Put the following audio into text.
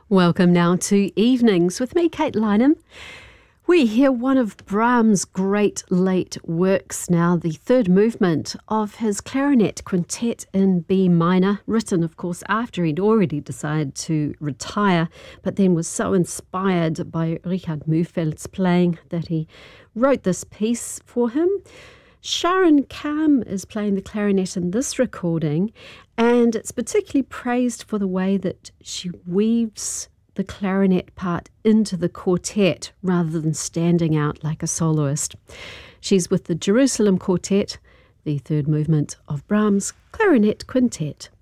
Welcome now to Evenings with me, Kate Lynham. We hear one of Brahms' great late works now, the third movement of his clarinet quintet in B minor, written, of course, after he'd already decided to retire, but then was so inspired by Richard Mühlfeld's playing that he wrote this piece for him. Sharon Kam is playing the clarinet in this recording, and it's particularly praised for the way that she weaves the clarinet part into the quartet rather than standing out like a soloist. She's with the Jerusalem Quartet, the third movement of Brahms' Clarinet Quintet.